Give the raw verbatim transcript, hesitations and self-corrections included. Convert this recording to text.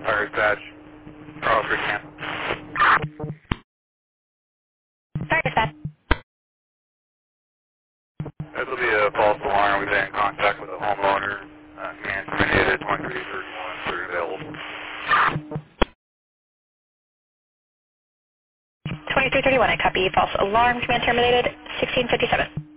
Fire dispatch, Charles Creek Camp. Fire dispatch. This will be a false alarm. We've been in contact with the homeowner. Uh, man terminated twenty-three thirty-one, clear available. twenty-three thirty-one, I copy. False alarm, command terminated, sixteen fifty-seven.